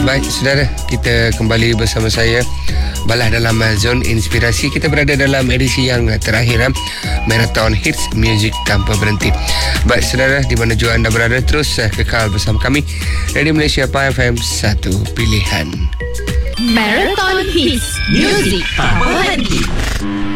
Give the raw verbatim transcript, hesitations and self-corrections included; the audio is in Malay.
Baik, saudara, kita kembali bersama saya Balah dalam Zone Inspirasi. Kita berada dalam edisi yang terakhir, Marathon Hits Music Tanpa Berhenti. Baik, saudara, di mana juga anda berada, terus kekal bersama kami. Radio Malaysia P A F M, satu pilihan. Marathon Hits Music Tanpa Berhenti.